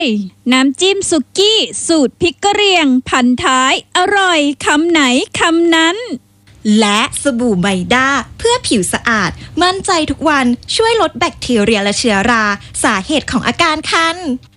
น้ำจิ้มสุกี้สูตรพริกกะเหรี่ยงพันท้ายอร่อยคำไหนคำนั้นและสบู่ไบด้าเพื่อผิวสะอาดมั่นใจทุกวันช่วยลดแบคทีเรียและเชื้อราสาเหตุของอาการคัน